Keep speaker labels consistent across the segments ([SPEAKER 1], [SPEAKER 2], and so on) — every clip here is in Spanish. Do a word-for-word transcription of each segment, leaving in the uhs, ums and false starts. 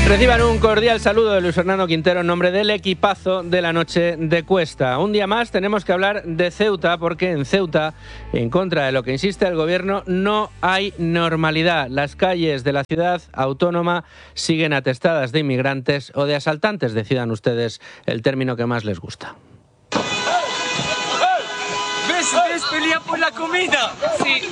[SPEAKER 1] Reciban un cordial saludo de Luis Fernando Quintero en nombre del equipazo de la noche de Cuesta. Un día más tenemos que hablar de Ceuta porque en Ceuta, en contra de lo que insiste el gobierno, no hay normalidad. Las calles de la ciudad autónoma siguen atestadas de inmigrantes o de asaltantes, decidan ustedes el término que más les gusta.
[SPEAKER 2] ¿Ves? Pelea por la comida. Sí.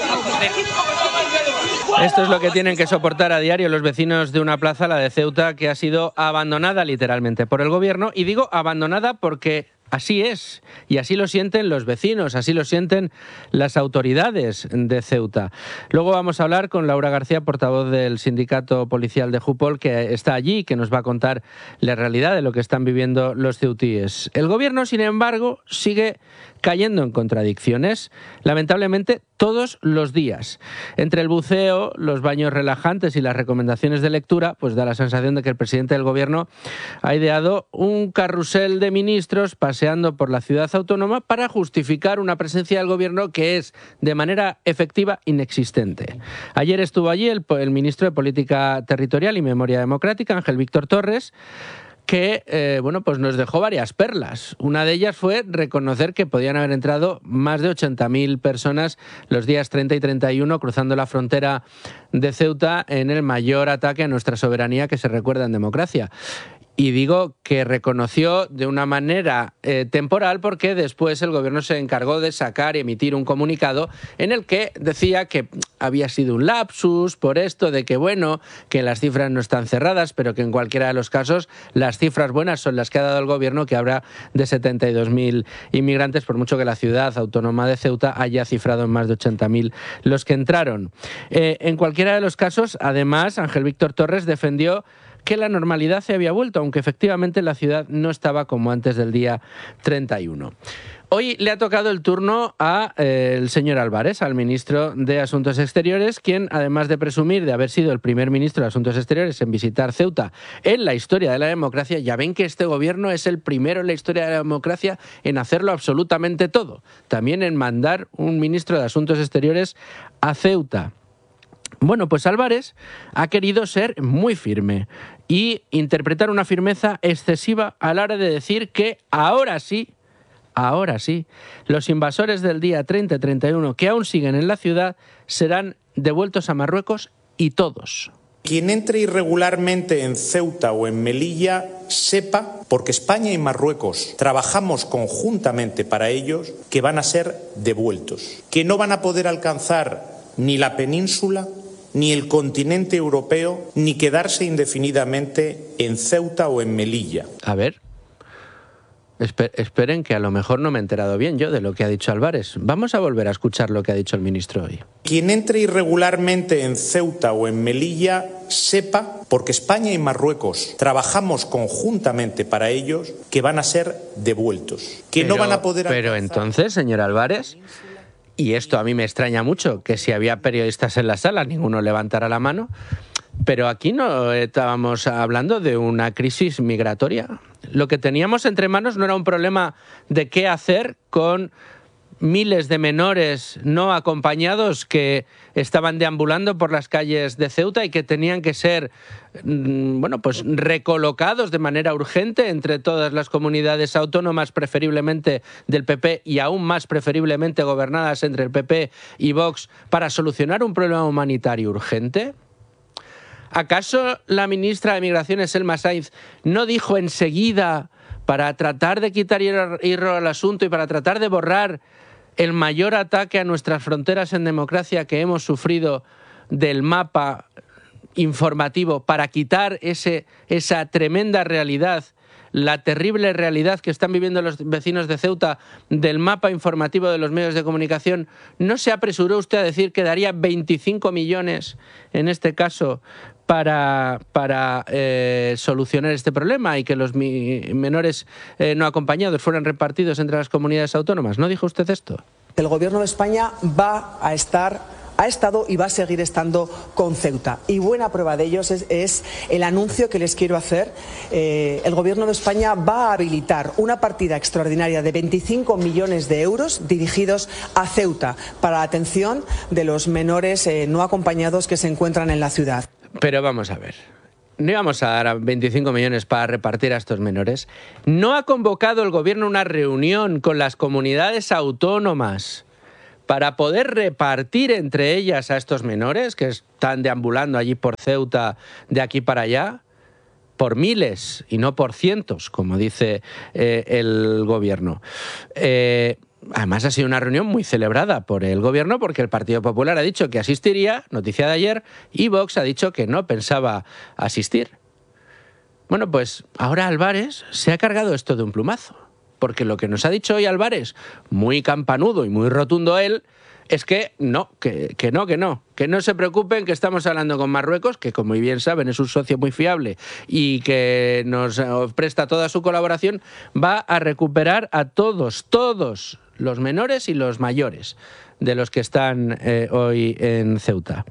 [SPEAKER 1] Esto es lo que tienen que soportar a diario los vecinos de una plaza, la de Ceuta, que ha sido abandonada literalmente por el gobierno. Y digo abandonada porque así es, y así lo sienten los vecinos, así lo sienten las autoridades de Ceuta. Luego vamos a hablar con Laura García, portavoz del sindicato policial de Jupol, que está allí, que nos va a contar la realidad de lo que están viviendo los ceutíes. El gobierno, sin embargo, sigue cayendo en contradicciones, lamentablemente todos los días. Entre el buceo, los baños relajantes y las recomendaciones de lectura, pues da la sensación de que el presidente del gobierno ha ideado un carrusel de ministros paseando por la ciudad autónoma para justificar una presencia del gobierno que es, de manera efectiva, inexistente. Ayer estuvo allí el, el ministro de Política Territorial y Memoria Democrática, Ángel Víctor Torres, que eh, bueno, pues nos dejó varias perlas. Una de ellas fue reconocer que podían haber entrado más de ochenta mil personas los días treinta y treinta y uno cruzando la frontera de Ceuta en el mayor ataque a nuestra soberanía que se recuerda en democracia. Y digo que reconoció de una manera eh, temporal porque después el gobierno se encargó de sacar y emitir un comunicado en el que decía que había sido un lapsus por esto de que, bueno, que las cifras no están cerradas, pero que en cualquiera de los casos las cifras buenas son las que ha dado el gobierno, que habrá de setenta y dos mil inmigrantes, por mucho que la ciudad autónoma de Ceuta haya cifrado en más de ochenta mil los que entraron. Eh, en cualquiera de los casos, además, Ángel Víctor Torres defendió que la normalidad se había vuelto, aunque efectivamente la ciudad no estaba como antes del día treinta y uno. Hoy le ha tocado el turno a eh, el señor Álvarez, al ministro de Asuntos Exteriores, quien, además de presumir de haber sido el primer ministro de Asuntos Exteriores en visitar Ceuta en la historia de la democracia, ya ven que este gobierno es el primero en la historia de la democracia en hacerlo absolutamente todo. También en mandar un ministro de Asuntos Exteriores a Ceuta. Bueno, pues Álvarez ha querido ser muy firme y interpretar una firmeza excesiva a la hora de decir que ahora sí, ahora sí, los invasores del día treinta y treinta y uno que aún siguen en la ciudad serán devueltos a Marruecos y todos.
[SPEAKER 3] Quien entre irregularmente en Ceuta o en Melilla sepa, porque España y Marruecos trabajamos conjuntamente para ellos, que van a ser devueltos, que no van a poder alcanzar ni la península ni el continente europeo, ni quedarse indefinidamente en Ceuta o en Melilla.
[SPEAKER 1] A ver, esper- esperen que a lo mejor no me he enterado bien yo de lo que ha dicho Álvarez. Vamos a volver a escuchar lo que ha dicho el ministro hoy.
[SPEAKER 3] Quien entre irregularmente en Ceuta o en Melilla sepa, porque España y Marruecos trabajamos conjuntamente para ellos, que van a ser devueltos, que
[SPEAKER 1] Pero,
[SPEAKER 3] no van a poder
[SPEAKER 1] pero
[SPEAKER 3] alcanzar...
[SPEAKER 1] entonces, señor Álvarez, y esto a mí me extraña mucho, que si había periodistas en la sala, ninguno levantara la mano, pero aquí no estábamos hablando de una crisis migratoria. Lo que teníamos entre manos no era un problema de qué hacer con miles de menores no acompañados que estaban deambulando por las calles de Ceuta y que tenían que ser, bueno, pues recolocados de manera urgente entre todas las comunidades autónomas, preferiblemente del P P y aún más preferiblemente gobernadas entre el P P y Vox, para solucionar un problema humanitario urgente. ¿Acaso la ministra de Migraciones, Elma Sainz, no dijo enseguida, para tratar de quitar hierro al asunto y para tratar de borrar el mayor ataque a nuestras fronteras en democracia que hemos sufrido del mapa informativo, para quitar ese, esa tremenda realidad, la terrible realidad que están viviendo los vecinos de Ceuta del mapa informativo de los medios de comunicación? ¿No se apresuró usted a decir que daría veinticinco millones, en este caso, para, para eh, solucionar este problema y que los mi, menores eh, no acompañados fueran repartidos entre las comunidades autónomas? ¿No dijo usted esto?
[SPEAKER 4] El Gobierno de España va a estar... ha estado y va a seguir estando con Ceuta. Y buena prueba de ello es, es el anuncio que les quiero hacer. Eh, el Gobierno de España va a habilitar una partida extraordinaria de veinticinco millones de euros dirigidos a Ceuta para la atención de los menores eh, no acompañados que se encuentran en la ciudad.
[SPEAKER 1] Pero vamos a ver. no íbamos a dar veinticinco millones para repartir a estos menores. ¿No ha convocado el gobierno una reunión con las comunidades autónomas para poder repartir entre ellas a estos menores que están deambulando allí por Ceuta, de aquí para allá? Por miles y no por cientos, como dice eh, el gobierno. Eh, además ha sido una reunión muy celebrada por el gobierno porque el Partido Popular ha dicho que asistiría, noticia de ayer, y Vox ha dicho que no pensaba asistir. Bueno, pues ahora Álvarez se ha cargado esto de un plumazo, porque lo que nos ha dicho hoy Álvarez, muy campanudo y muy rotundo él, es que no, que, que no, que no, que no se preocupen, que estamos hablando con Marruecos, que como bien saben es un socio muy fiable y que nos presta toda su colaboración, va a recuperar a todos, todos los menores y los mayores de los que están eh, hoy en Ceuta.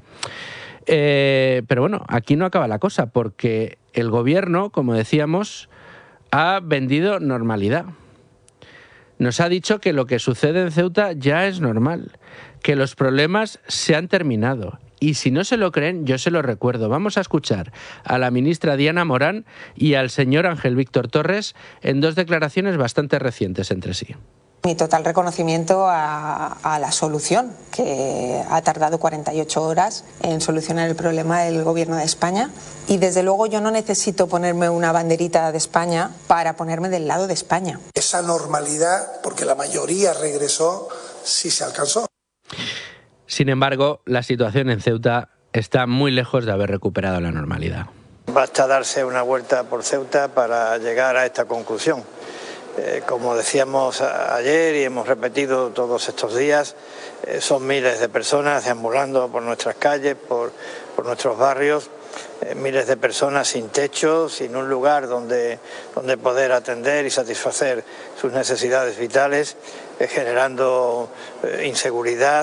[SPEAKER 1] Eh, pero bueno, aquí no acaba la cosa, porque el gobierno, como decíamos, ha vendido normalidad. Nos ha dicho que lo que sucede en Ceuta ya es normal, que los problemas se han terminado. Y si no se lo creen, yo se lo recuerdo. Vamos a escuchar a la ministra Diana Morán y al señor Ángel Víctor Torres en dos declaraciones bastante recientes entre sí.
[SPEAKER 5] Mi total reconocimiento a, a la solución, que ha tardado cuarenta y ocho horas en solucionar el problema del Gobierno de España. Y desde luego yo no necesito ponerme una banderita de España para ponerme del lado de España.
[SPEAKER 6] Esa normalidad, porque la mayoría regresó, sí se alcanzó.
[SPEAKER 1] Sin embargo, la situación en Ceuta está muy lejos de haber recuperado la normalidad.
[SPEAKER 7] Basta darse una vuelta por Ceuta para llegar a esta conclusión. Eh, como decíamos ayer y hemos repetido todos estos días, eh, son miles de personas deambulando por nuestras calles, por, por nuestros barrios, eh, miles de personas sin techo, sin un lugar donde, donde poder atender y satisfacer sus necesidades vitales, eh, generando eh, inseguridad,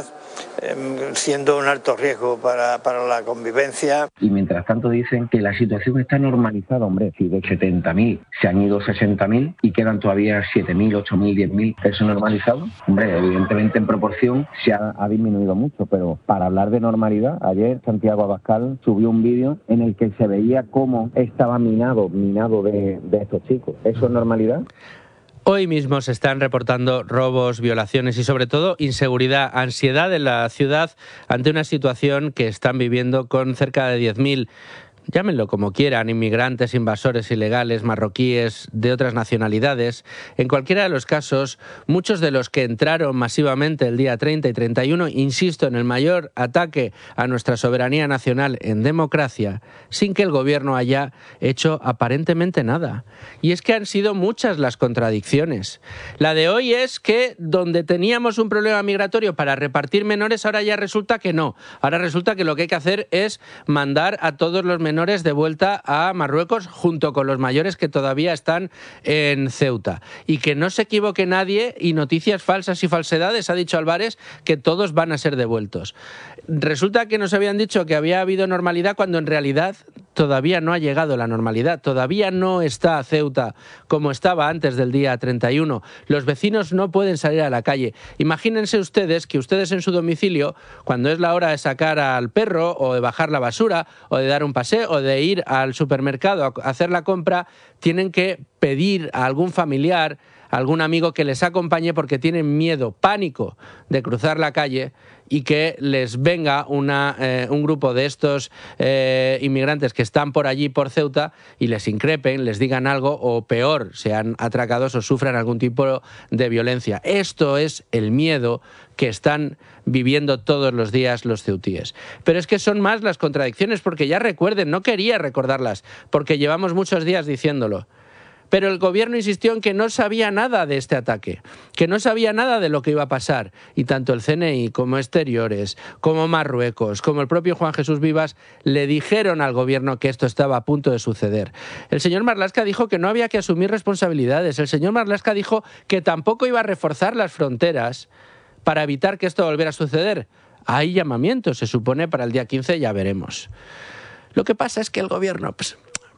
[SPEAKER 7] eh, siendo un alto riesgo para, para la convivencia.
[SPEAKER 8] Y mientras tanto dicen que la situación está normalizada, hombre, si de setenta mil se han ido sesenta mil y quedan todavía siete mil, ocho mil, diez mil, ¿eso es normalizado? Hombre, evidentemente en proporción se ha, ha disminuido mucho, pero para hablar de normalidad, ayer Santiago Abascal subió un vídeo en el que se veía cómo estaba minado, minado de, de estos chicos. ¿Eso es normalidad?
[SPEAKER 1] Hoy mismo se están reportando robos, violaciones y sobre todo inseguridad, ansiedad en la ciudad ante una situación que están viviendo con cerca de diez mil, llámenlo como quieran, inmigrantes, invasores ilegales, marroquíes, de otras nacionalidades. En cualquiera de los casos, muchos de los que entraron masivamente el día treinta y treinta y uno, insisto, en el mayor ataque a nuestra soberanía nacional en democracia, sin que el gobierno haya hecho aparentemente nada. Y es que han sido muchas las contradicciones. La de hoy es que donde teníamos un problema migratorio para repartir menores, ahora ya resulta que no. Ahora resulta que lo que hay que hacer es mandar a todos los menores de vuelta a Marruecos junto con los mayores que todavía están en Ceuta. Y que no se equivoque nadie y noticias falsas y falsedades, ha dicho Álvarez, que todos van a ser devueltos. Resulta que nos habían dicho que había habido normalidad cuando en realidad todavía no ha llegado la normalidad, todavía no está Ceuta como estaba antes del día treinta y uno. Los vecinos no pueden salir a la calle. Imagínense ustedes que ustedes en su domicilio, cuando es la hora de sacar al perro o de bajar la basura o de dar un paseo o de ir al supermercado a hacer la compra, tienen que pedir a algún familiar, a algún amigo que les acompañe porque tienen miedo, pánico de cruzar la calle y que les venga una, eh, un grupo de estos eh, inmigrantes que están por allí, por Ceuta, y les increpen, les digan algo o peor, sean atracados o sufran algún tipo de violencia. Esto es el miedo que están viviendo todos los días los ceutíes. Pero es que son más las contradicciones, porque ya recuerden, no quería recordarlas, porque llevamos muchos días diciéndolo. Pero el gobierno insistió en que no sabía nada de este ataque, que no sabía nada de lo que iba a pasar. Y tanto el C N I como Exteriores, como Marruecos, como el propio Juan Jesús Vivas le dijeron al gobierno que esto estaba a punto de suceder. El señor Marlaska dijo que no había que asumir responsabilidades. El señor Marlaska dijo que tampoco iba a reforzar las fronteras para evitar que esto volviera a suceder. Hay llamamientos, se supone, para el día quince, ya veremos. Lo que pasa es que el gobierno... Pues,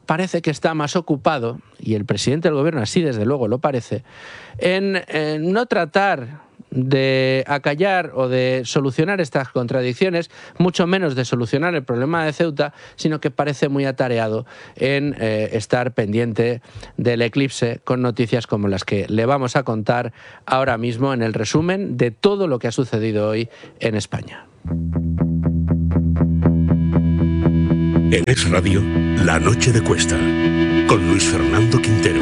[SPEAKER 1] parece que está más ocupado, y el presidente del gobierno así desde luego lo parece, en, en no tratar de acallar o de solucionar estas contradicciones, mucho menos de solucionar el problema de Ceuta, sino que parece muy atareado en eh, estar pendiente del eclipse con noticias como las que le vamos a contar ahora mismo en el resumen de todo lo que ha sucedido hoy en España.
[SPEAKER 9] En Es Radio, La Noche de Cuesta, con Luis Fernando Quintero.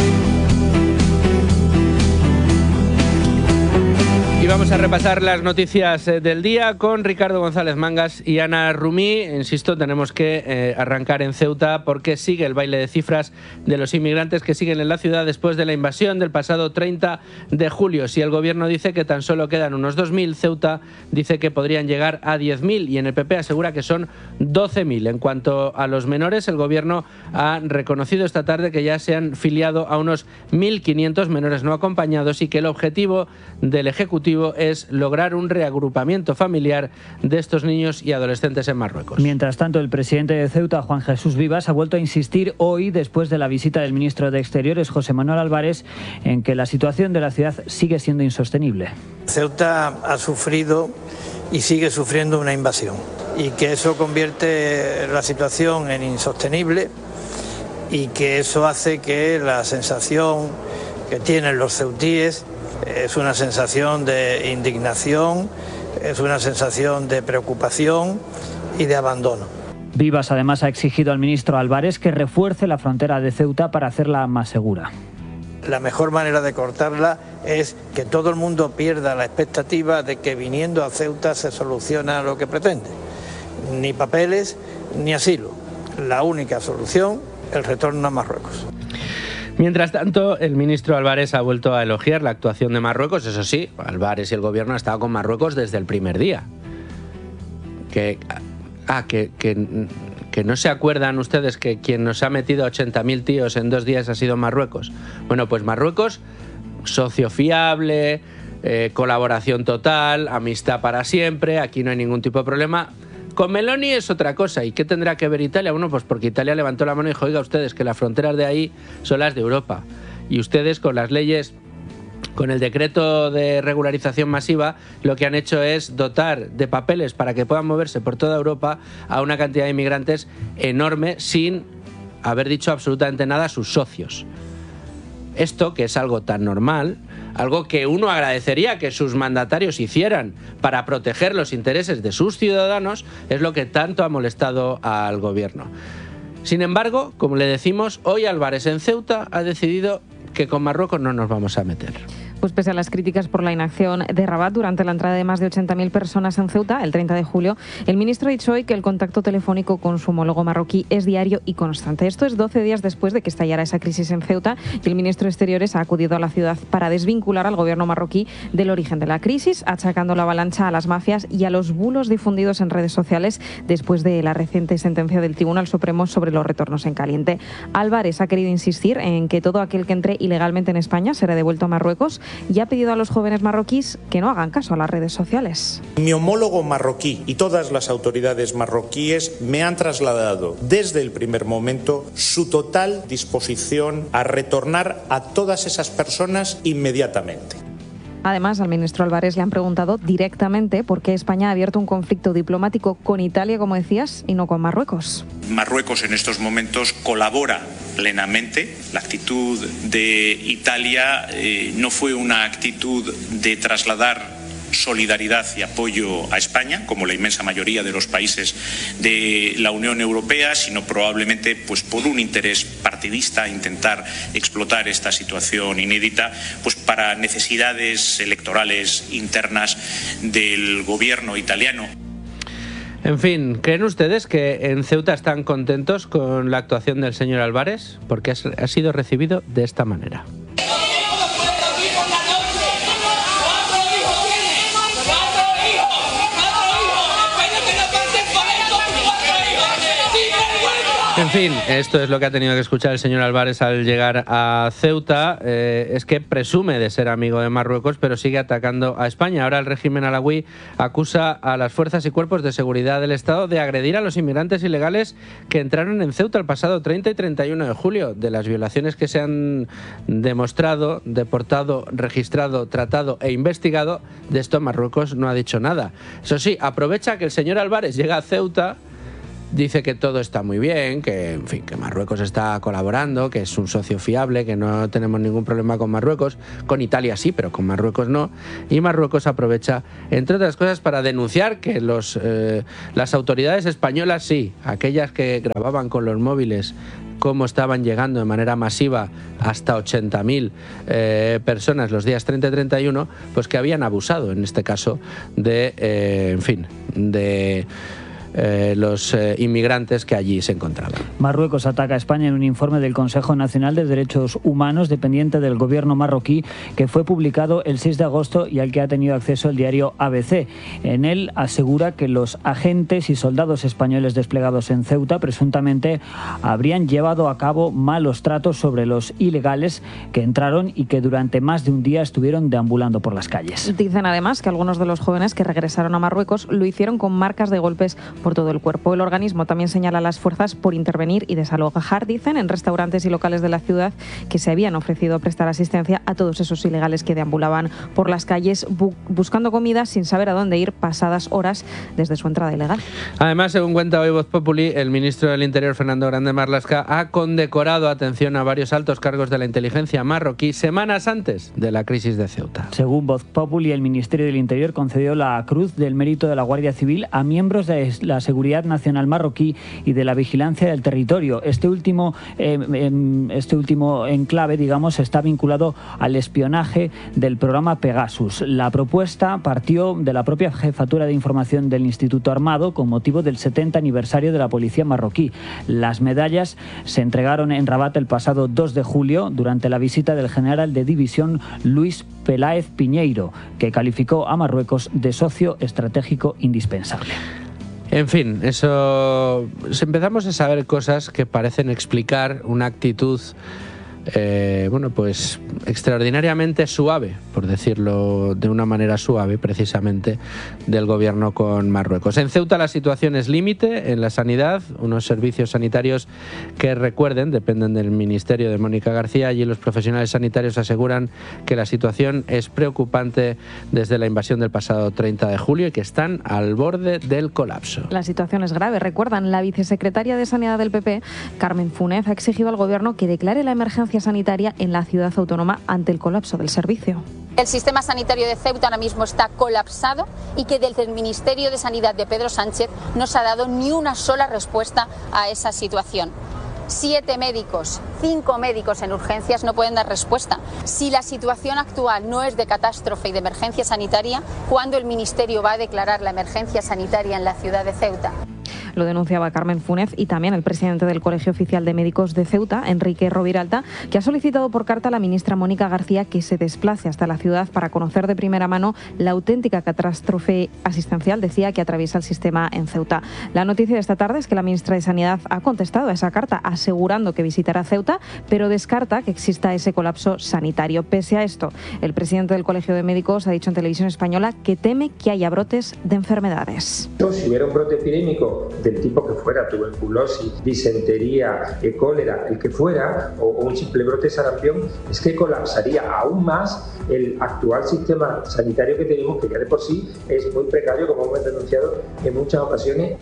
[SPEAKER 1] Y vamos a repasar las noticias del día con Ricardo González Mangas y Ana Rumí. Insisto, tenemos que eh, arrancar en Ceuta porque sigue el baile de cifras de los inmigrantes que siguen en la ciudad después de la invasión del pasado treinta de julio. Si el gobierno dice que tan solo quedan unos dos mil, Ceuta dice que podrían llegar a diez mil y en el P P asegura que son doce mil. En cuanto a los menores, el gobierno ha reconocido esta tarde que ya se han filiado a unos mil quinientos menores no acompañados y que el objetivo del Ejecutivo es lograr un reagrupamiento familiar de estos niños y adolescentes en Marruecos.
[SPEAKER 10] Mientras tanto, el presidente de Ceuta, Juan Jesús Vivas, ha vuelto a insistir hoy, después de la visita del ministro de Exteriores, José Manuel Álvarez, en que la situación de la ciudad sigue siendo insostenible.
[SPEAKER 7] Ceuta ha sufrido y sigue sufriendo una invasión y que eso convierte la situación en insostenible y que eso hace que la sensación que tienen los ceutíes es una sensación de indignación, es una sensación de preocupación y de abandono.
[SPEAKER 10] Vivas además ha exigido al ministro Álvarez que refuerce la frontera de Ceuta para hacerla más segura.
[SPEAKER 7] La mejor manera de cortarla es que todo el mundo pierda la expectativa de que viniendo a Ceuta se soluciona lo que pretende. Ni papeles ni asilo. La única solución, el retorno a Marruecos.
[SPEAKER 1] Mientras tanto, el ministro Álvarez ha vuelto a elogiar la actuación de Marruecos. Eso sí, Álvarez y el gobierno han estado con Marruecos desde el primer día. Que, ah, que, que, que no se acuerdan ustedes que quien nos ha metido a ochenta mil tíos en dos días ha sido Marruecos. Bueno, pues Marruecos, socio fiable, eh, colaboración total, amistad para siempre, aquí no hay ningún tipo de problema. Con Meloni es otra cosa. ¿Y qué tendrá que ver Italia? Bueno, pues porque Italia levantó la mano y dijo, oiga, ustedes, que las fronteras de ahí son las de Europa. Y ustedes, con las leyes, con el decreto de regularización masiva, lo que han hecho es dotar de papeles para que puedan moverse por toda Europa a una cantidad de inmigrantes enorme sin haber dicho absolutamente nada a sus socios. Esto, que es algo tan normal, algo que uno agradecería que sus mandatarios hicieran para proteger los intereses de sus ciudadanos, es lo que tanto ha molestado al gobierno. Sin embargo, como le decimos, hoy Álvarez en Ceuta ha decidido que con Marruecos no nos vamos a meter.
[SPEAKER 11] Pues pese a las críticas por la inacción de Rabat durante la entrada de más de ochenta mil personas en Ceuta el treinta de julio, el ministro ha dicho hoy que el contacto telefónico con su homólogo marroquí es diario y constante. Esto es doce días después de que estallara esa crisis en Ceuta y el ministro de Exteriores ha acudido a la ciudad para desvincular al gobierno marroquí del origen de la crisis, achacando la avalancha a las mafias y a los bulos difundidos en redes sociales después de la reciente sentencia del Tribunal Supremo sobre los retornos en caliente. Álvarez ha querido insistir en que todo aquel que entre ilegalmente en España será devuelto a Marruecos y ha pedido a los jóvenes marroquíes que no hagan caso a las redes sociales.
[SPEAKER 3] Mi homólogo marroquí y todas las autoridades marroquíes me han trasladado desde el primer momento su total disposición a retornar a todas esas personas inmediatamente.
[SPEAKER 11] Además, al ministro Álvarez le han preguntado directamente por qué España ha abierto un conflicto diplomático con Italia, como decías, y no con Marruecos.
[SPEAKER 12] Marruecos en estos momentos colabora plenamente. La actitud de Italia eh, no fue una actitud de trasladar solidaridad y apoyo a España, como la inmensa mayoría de los países de la Unión Europea, sino probablemente pues por un interés partidista, intentar explotar esta situación inédita pues para necesidades electorales internas del gobierno italiano.
[SPEAKER 1] En fin, ¿creen ustedes que en Ceuta están contentos con la actuación del señor Álvarez? Porque ha sido recibido de esta manera. En fin, esto es lo que ha tenido que escuchar el señor Álvarez al llegar a Ceuta. Eh, es que presume de ser amigo de Marruecos, pero sigue atacando a España. Ahora el régimen alauí acusa a las fuerzas y cuerpos de seguridad del Estado de agredir a los inmigrantes ilegales que entraron en Ceuta el pasado treinta y treinta y uno de julio. De las violaciones que se han demostrado, deportado, registrado, tratado e investigado, de esto Marruecos no ha dicho nada. Eso sí, aprovecha que el señor Álvarez llega a Ceuta. Dice que todo está muy bien, que en fin, que Marruecos está colaborando, que es un socio fiable, que no tenemos ningún problema con Marruecos. Con Italia sí, pero con Marruecos no. Y Marruecos aprovecha, entre otras cosas, para denunciar que los, eh, las autoridades españolas sí, aquellas que grababan con los móviles cómo estaban llegando de manera masiva hasta ochenta mil eh, personas los días treinta y treinta y uno, pues que habían abusado, en este caso, de, eh, en fin, de... Eh, los eh, inmigrantes que allí se encontraban.
[SPEAKER 10] Marruecos ataca a España en un informe del Consejo Nacional de Derechos Humanos dependiente del gobierno marroquí que fue publicado el seis de agosto y al que ha tenido acceso el diario A B C. En él asegura que los agentes y soldados españoles desplegados en Ceuta presuntamente habrían llevado a cabo malos tratos sobre los ilegales que entraron y que durante más de un día estuvieron deambulando por las calles.
[SPEAKER 11] Dicen además que algunos de los jóvenes que regresaron a Marruecos lo hicieron con marcas de golpes por todo el cuerpo. El organismo también señala a las fuerzas por intervenir y desalojar, dicen, en restaurantes y locales de la ciudad que se habían ofrecido prestar asistencia a todos esos ilegales que deambulaban por las calles bu buscando comida sin saber a dónde ir pasadas horas desde su entrada ilegal.
[SPEAKER 1] Además, según cuenta hoy Voz Populi, el ministro del Interior, Fernando Grande Marlaska, ha condecorado, atención, a varios altos cargos de la inteligencia marroquí semanas antes de la crisis de Ceuta.
[SPEAKER 10] Según Voz Populi, el Ministerio del Interior concedió la Cruz del Mérito de la Guardia Civil a miembros de la Seguridad Nacional marroquí y de la Vigilancia del Territorio. Este último, eh, este último enclave, digamos, está vinculado al espionaje del programa Pegasus. La propuesta partió de la propia Jefatura de Información del Instituto Armado con motivo del setenta aniversario de la policía marroquí. Las medallas se entregaron en Rabat el pasado dos de julio durante la visita del general de división Luis Peláez Piñeiro, que calificó a Marruecos de socio estratégico indispensable.
[SPEAKER 1] En fin, eso empezamos a saber cosas que parecen explicar una actitud eh, bueno, pues extraordinariamente suave, por decirlo de una manera suave, precisamente, del gobierno con Marruecos. En Ceuta la situación es límite en la sanidad, unos servicios sanitarios que, recuerden, dependen del ministerio de Mónica García. Allí los profesionales sanitarios aseguran que la situación es preocupante desde la invasión del pasado treinta de julio y que están al borde del colapso.
[SPEAKER 11] La situación es grave. Recuerdan, la vicesecretaria de Sanidad del P P, Carmen Funes, ha exigido al gobierno que declare la emergencia sanitaria en la ciudad autónoma ante el colapso del servicio.
[SPEAKER 13] El sistema sanitario de Ceuta ahora mismo está colapsado y que desde el Ministerio de Sanidad de Pedro Sánchez no se ha dado ni una sola respuesta a esa situación. Siete médicos, cinco médicos en urgencias no pueden dar respuesta. Si la situación actual no es de catástrofe y de emergencia sanitaria, ¿cuándo el Ministerio va a declarar la emergencia sanitaria en la ciudad de Ceuta?
[SPEAKER 11] Lo denunciaba Carmen Funes y también el presidente del Colegio Oficial de Médicos de Ceuta, Enrique Roviralta, que ha solicitado por carta a la ministra Mónica García que se desplace hasta la ciudad para conocer de primera mano la auténtica catástrofe asistencial, decía, que atraviesa el sistema en Ceuta. La noticia de esta tarde es que la ministra de Sanidad ha contestado a esa carta asegurando que visitará Ceuta, pero descarta que exista ese colapso sanitario. Pese a esto, el presidente del Colegio de Médicos ha dicho en Televisión Española que teme que haya brotes de enfermedades.
[SPEAKER 14] Si hubiera un brote epidémico del tipo que fuera, tuberculosis, disentería, eh, cólera, el que fuera, o, o un simple brote de sarampión, es que colapsaría aún más el actual sistema sanitario que tenemos, que ya de por sí es muy precario, como hemos denunciado en muchas ocasiones.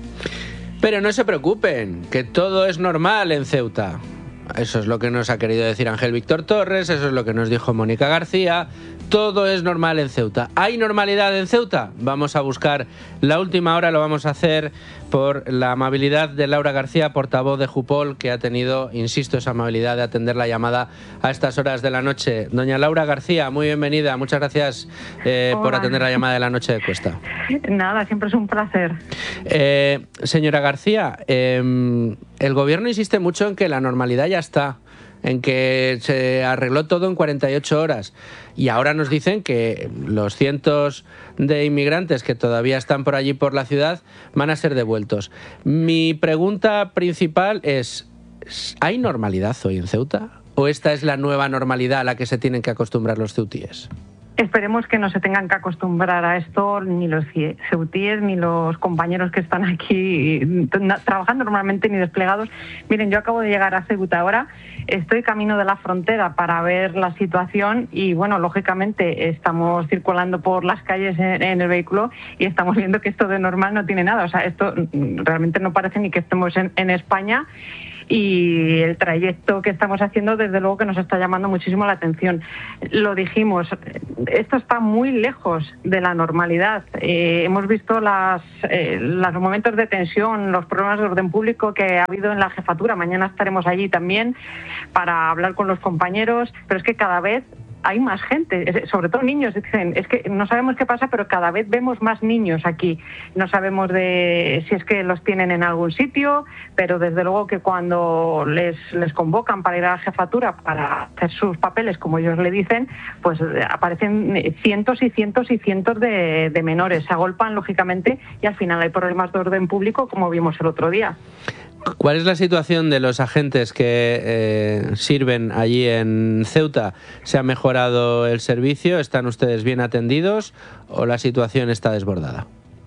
[SPEAKER 1] Pero no se preocupen, que todo es normal en Ceuta. Eso es lo que nos ha querido decir Ángel Víctor Torres, eso es lo que nos dijo Mónica García. Todo es normal en Ceuta. ¿Hay normalidad en Ceuta? Vamos a buscar la última hora, lo vamos a hacer por la amabilidad de Laura García, portavoz de Jupol, que ha tenido, insisto, esa amabilidad de atender la llamada a estas horas de la noche. Doña Laura García, muy bienvenida. Muchas gracias eh, por atender la llamada de la noche de Cuesta.
[SPEAKER 15] Nada, siempre es un placer.
[SPEAKER 1] Eh, señora García, eh, el gobierno insiste mucho en que la normalidad ya está. en que se arregló todo en cuarenta y ocho horas. Y ahora nos dicen que los cientos de inmigrantes que todavía están por allí por la ciudad van a ser devueltos. Mi pregunta principal es, ¿hay normalidad hoy en Ceuta? ¿O esta es la nueva normalidad a la que se tienen que acostumbrar los ceutíes?
[SPEAKER 15] Esperemos que no se tengan que acostumbrar a esto ni los ceutíes ni los compañeros que están aquí trabajando normalmente ni desplegados. Miren, yo acabo de llegar a Ceuta ahora, estoy camino de la frontera para ver la situación y, bueno, lógicamente estamos circulando por las calles en, en el vehículo y estamos viendo que esto de normal no tiene nada. O sea, esto realmente no parece ni que estemos en, en España. Y el trayecto que estamos haciendo, desde luego que nos está llamando muchísimo la atención. Lo dijimos, esto está muy lejos de la normalidad. Eh, hemos visto las, eh, los momentos de tensión, los problemas de orden público que ha habido en la jefatura. Mañana estaremos allí también para hablar con los compañeros, pero es que cada vez hay más gente, sobre todo niños. Dicen, es que no sabemos qué pasa, pero cada vez vemos más niños aquí. No sabemos de si es que los tienen en algún sitio, pero desde luego que cuando les, les convocan para ir a la jefatura para hacer sus papeles, como ellos le dicen, pues aparecen cientos y cientos y cientos de, de menores. Se agolpan, lógicamente, y al final hay problemas de orden público, como vimos el otro día.
[SPEAKER 1] ¿Cuál es la situación de los agentes que eh, sirven allí en Ceuta? ¿Se ha mejorado el servicio? ¿Están ustedes bien atendidos o la situación está desbordada?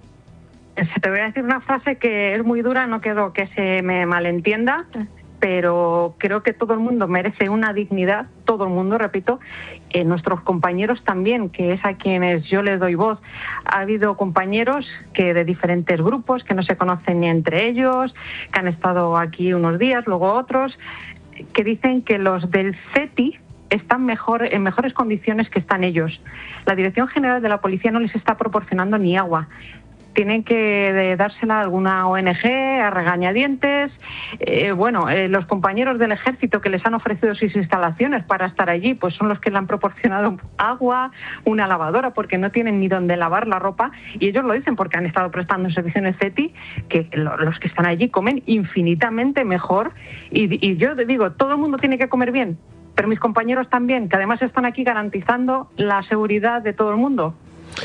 [SPEAKER 15] Te voy a decir una frase que es muy dura, no quiero que se me malentienda, pero creo que todo el mundo merece una dignidad, todo el mundo, repito, eh, nuestros compañeros también, que es a quienes yo les doy voz. Ha habido compañeros que de diferentes grupos, que no se conocen ni entre ellos, que han estado aquí unos días, luego otros, que dicen que los del C E T I están mejor, en mejores condiciones que están ellos. La Dirección General de la Policía no les está proporcionando ni agua. Tienen que dársela a alguna O N Ge, a regañadientes. Eh, bueno, eh, los compañeros del ejército que les han ofrecido sus instalaciones para estar allí, pues son los que le han proporcionado agua, una lavadora, porque no tienen ni dónde lavar la ropa. Y ellos lo dicen porque han estado prestando servicio en el C E T I, que lo, los que están allí comen infinitamente mejor. Y, y yo digo, todo el mundo tiene que comer bien, pero mis compañeros también, que además están aquí garantizando la seguridad de todo el mundo.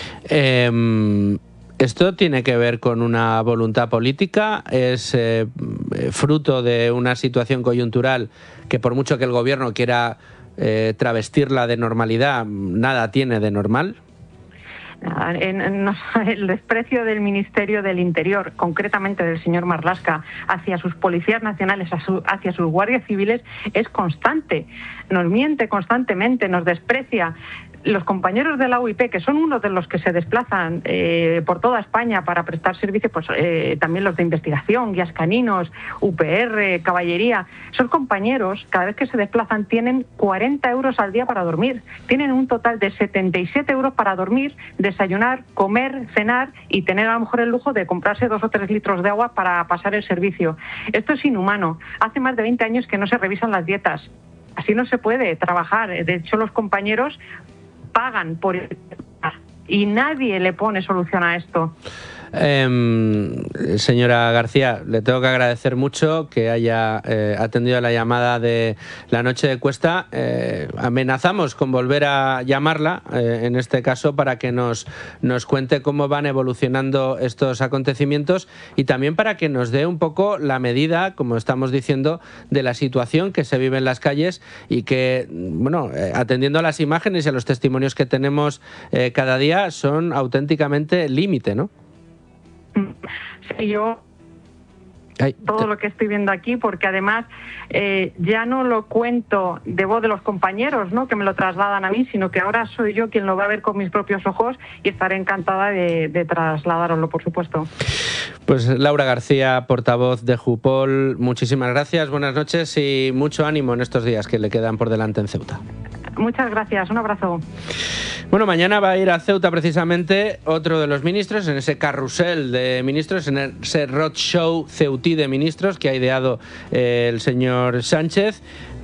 [SPEAKER 1] Eh... ¿Esto tiene que ver con una voluntad política? ¿Es eh, fruto de una situación coyuntural que, por mucho que el gobierno quiera eh, travestirla de normalidad, nada tiene de normal?
[SPEAKER 15] El desprecio del Ministerio del Interior, concretamente del señor Marlaska, hacia sus policías nacionales, hacia sus guardias civiles, es constante. Nos miente constantemente, nos desprecia. Los compañeros de la U I P, que son uno de los que se desplazan eh, por toda España para prestar servicio, pues eh, también los de investigación, guías caninos, U P R, caballería, esos compañeros, cada vez que se desplazan, tienen cuarenta euros al día para dormir. Tienen un total de setenta y siete euros para dormir, desayunar, comer, cenar y tener a lo mejor el lujo de comprarse dos o tres litros de agua para pasar el servicio. Esto es inhumano. Hace más de veinte años que no se revisan las dietas. Así no se puede trabajar. De hecho, los compañeros pagan por y nadie le pone solución a esto.
[SPEAKER 1] Eh, señora García, le tengo que agradecer mucho que haya eh, atendido la llamada de la noche de Cuesta. Eh, amenazamos con volver a llamarla, eh, en este caso, para que nos, nos cuente cómo van evolucionando estos acontecimientos y también para que nos dé un poco la medida, como estamos diciendo, de la situación que se vive en las calles y que, bueno, eh, atendiendo a las imágenes y a los testimonios que tenemos eh, cada día, son auténticamente límite, ¿no?
[SPEAKER 15] Sí, yo
[SPEAKER 1] Ay,
[SPEAKER 15] todo lo que estoy viendo aquí, porque además eh, ya no lo cuento de voz de los compañeros, ¿no?, que me lo trasladan a mí, sino que ahora soy yo quien lo va a ver con mis propios ojos y estaré encantada de, de trasladároslo, por supuesto.
[SPEAKER 1] Pues Laura García, portavoz de Jupol, muchísimas gracias, buenas noches y mucho ánimo en estos días que le quedan por delante en Ceuta.
[SPEAKER 15] Muchas gracias, un abrazo.
[SPEAKER 1] Bueno, mañana va a ir a Ceuta precisamente otro de los ministros, en ese carrusel de ministros, en ese roadshow ceutí de ministros que ha ideado eh, el señor Sánchez,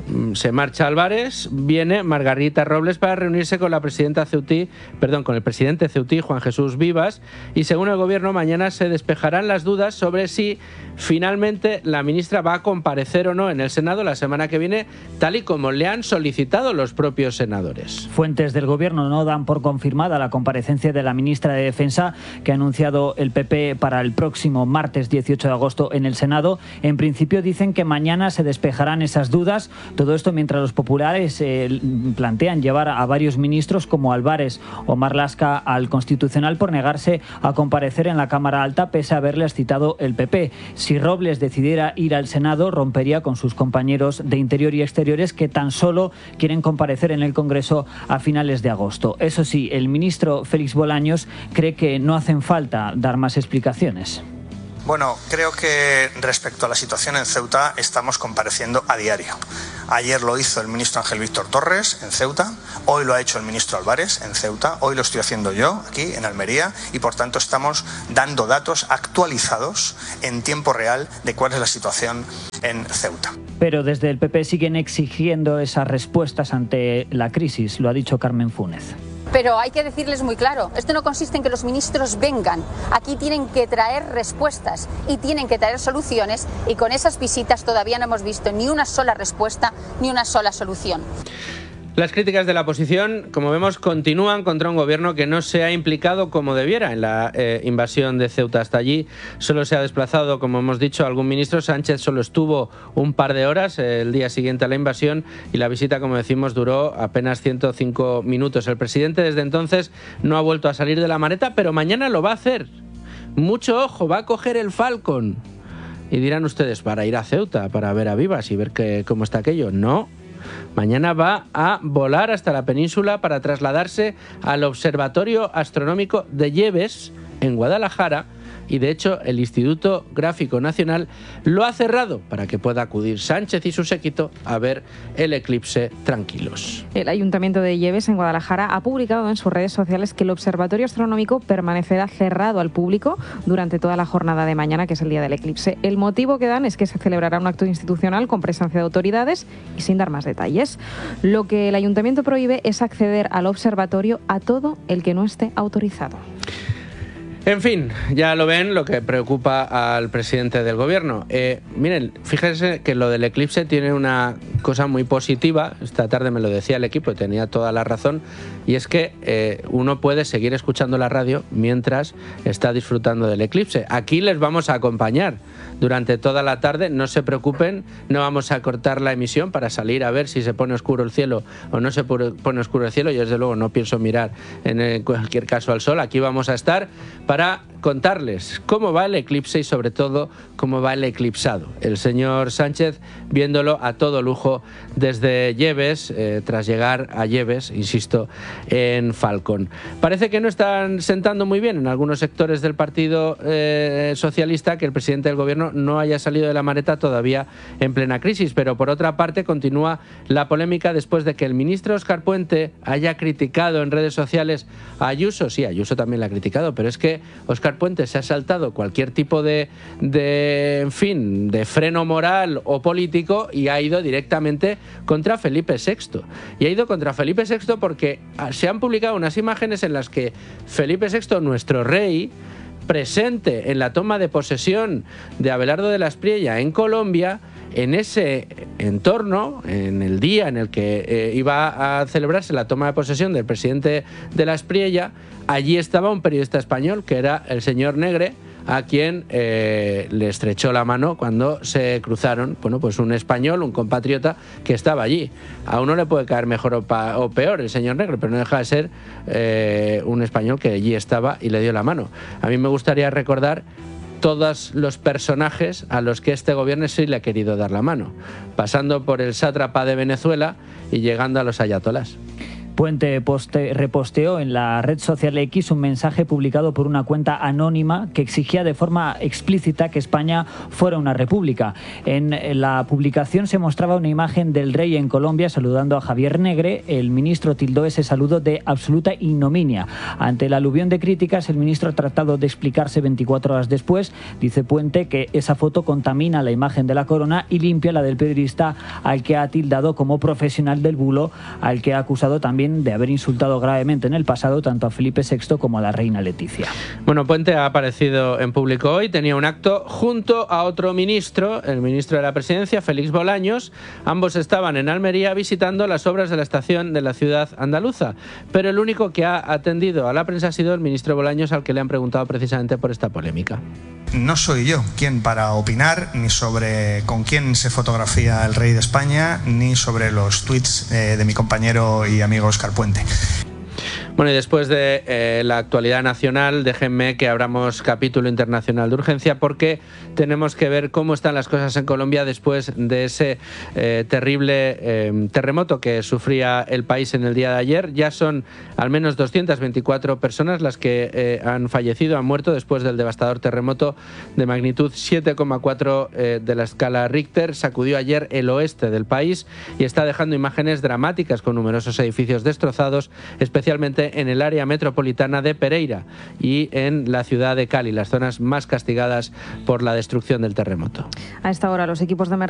[SPEAKER 1] se marcha Álvarez, viene Margarita Robles para reunirse con la presidenta ceutí, perdón, con el presidente ceutí, Juan Jesús Vivas, y según el gobierno mañana se despejarán las dudas sobre si finalmente la ministra va a comparecer o no en el Senado la semana que viene, tal y como le han solicitado los propios senadores.
[SPEAKER 10] Fuentes del gobierno no dan por confirmada la comparecencia de la ministra de Defensa que ha anunciado el P P para el próximo martes dieciocho de agosto en el Senado. En principio dicen que mañana se despejarán esas dudas. Todo esto mientras los populares eh, plantean llevar a varios ministros como Álvarez o Marlaska al Constitucional por negarse a comparecer en la Cámara Alta pese a haberles citado el P P. Si Robles decidiera ir al Senado, rompería con sus compañeros de Interior y Exteriores que tan solo quieren comparecer en el Congreso a finales de agosto. Eso sí, el ministro Félix Bolaños cree que no hacen falta dar más explicaciones.
[SPEAKER 16] Bueno, creo que respecto a la situación en Ceuta estamos compareciendo a diario. Ayer lo hizo el ministro Ángel Víctor Torres en Ceuta, hoy lo ha hecho el ministro Álvarez en Ceuta, hoy lo estoy haciendo yo aquí en Almería y por tanto estamos dando datos actualizados en tiempo real de cuál es la situación en Ceuta.
[SPEAKER 10] Pero desde el P P siguen exigiendo esas respuestas ante la crisis, lo ha dicho Carmen Fúnez.
[SPEAKER 13] Pero hay que decirles muy claro, esto no consiste en que los ministros vengan, aquí tienen que traer respuestas y tienen que traer soluciones y con esas visitas todavía no hemos visto ni una sola respuesta ni una sola solución.
[SPEAKER 1] Las críticas de la oposición, como vemos, continúan contra un gobierno que no se ha implicado como debiera en la eh, invasión de Ceuta. Hasta allí solo se ha desplazado, como hemos dicho, algún ministro. Sánchez solo estuvo un par de horas eh, el día siguiente a la invasión y la visita, como decimos, duró apenas ciento cinco minutos. El presidente desde entonces no ha vuelto a salir de la maleta, pero mañana lo va a hacer. Mucho ojo, va a coger el Falcon. Y dirán ustedes, para ir a Ceuta, para ver a Vivas y ver que, cómo está aquello. No. Mañana va a volar hasta la península para trasladarse al Observatorio Astronómico de Lleves, en Guadalajara, y de hecho el Instituto Gráfico Nacional lo ha cerrado para que pueda acudir Sánchez y su séquito a ver el eclipse tranquilos.
[SPEAKER 11] El Ayuntamiento de Lleves, en Guadalajara, ha publicado en sus redes sociales que el Observatorio Astronómico permanecerá cerrado al público durante toda la jornada de mañana, que es el día del eclipse. El motivo que dan es que se celebrará un acto institucional con presencia de autoridades y sin dar más detalles. Lo que el Ayuntamiento prohíbe es acceder al observatorio a todo el que no esté autorizado.
[SPEAKER 1] En fin, ya lo ven, lo que preocupa al presidente del gobierno. Eh, miren, fíjense que lo del eclipse tiene una cosa muy positiva. Esta tarde me lo decía el equipo y tenía toda la razón. Y es que eh, uno puede seguir escuchando la radio mientras está disfrutando del eclipse. Aquí les vamos a acompañar durante toda la tarde. No se preocupen, no vamos a cortar la emisión para salir a ver si se pone oscuro el cielo o no se pone oscuro el cielo. Yo desde luego no pienso mirar en cualquier caso al sol. Aquí vamos a estar para contarles cómo va el eclipse y sobre todo cómo va el eclipsado. El señor Sánchez viéndolo a todo lujo desde Lleves, eh, tras llegar a Lleves, insisto, en Falcón. Parece que no están sentando muy bien en algunos sectores del Partido eh, Socialista que el presidente del gobierno no haya salido de la maleta todavía en plena crisis, pero por otra parte continúa la polémica después de que el ministro Óscar Puente haya criticado en redes sociales a Ayuso. Sí, Ayuso también la ha criticado, pero es que Óscar Puente se ha saltado cualquier tipo de, de, en fin, de freno moral o político y ha ido directamente contra Felipe sexto. Y ha ido contra Felipe sexto porque se han publicado unas imágenes en las que Felipe sexto, nuestro rey, presente en la toma de posesión de Abelardo de la Espriella en Colombia, en ese entorno, en el día en el que eh, iba a celebrarse la toma de posesión del presidente de la Espriella, allí estaba un periodista español que era el señor Negre, a quien eh, le estrechó la mano cuando se cruzaron, bueno, pues un español, un compatriota que estaba allí. A uno le puede caer mejor o, pa, o peor el señor Negre, pero no deja de ser eh, un español que allí estaba y le dio la mano. A mí me gustaría recordar todos los personajes a los que este gobierno sí le ha querido dar la mano, pasando por el sátrapa de Venezuela y llegando a los ayatolás.
[SPEAKER 10] Puente poste, reposteó en la red social X un mensaje publicado por una cuenta anónima que exigía de forma explícita que España fuera una república. En la publicación se mostraba una imagen del rey en Colombia saludando a Javier Negre. El ministro tildó ese saludo de absoluta ignominia. Ante la aluvión de críticas, el ministro ha tratado de explicarse veinticuatro horas después. Dice Puente que esa foto contamina la imagen de la corona y limpia la del periodista al que ha tildado como profesional del bulo, al que ha acusado también de haber insultado gravemente en el pasado tanto a Felipe sexto como a la reina Leticia.
[SPEAKER 1] Bueno, Puente ha aparecido en público hoy, tenía un acto junto a otro ministro, el ministro de la Presidencia, Félix Bolaños. Ambos estaban en Almería visitando las obras de la estación de la ciudad andaluza, pero el único que ha atendido a la prensa ha sido el ministro Bolaños, al que le han preguntado precisamente por esta polémica.
[SPEAKER 16] No soy yo quien para opinar ni sobre con quién se fotografía el rey de España, ni sobre los tuits eh, de mi compañero y amigo Óscar Puente.
[SPEAKER 1] Bueno, y después de eh, la actualidad nacional, déjenme que abramos capítulo internacional de urgencia, porque tenemos que ver cómo están las cosas en Colombia después de ese eh, terrible eh, terremoto que sufría el país en el día de ayer. Ya son al menos doscientas veinticuatro personas las que eh, han fallecido, han muerto después del devastador terremoto de magnitud siete coma cuatro eh, de la escala Richter. Sacudió ayer el oeste del país y está dejando imágenes dramáticas con numerosos edificios destrozados, especialmente en el área metropolitana de Pereira y en la ciudad de Cali, las zonas más castigadas por la destrucción del terremoto.
[SPEAKER 11] A esta hora los equipos de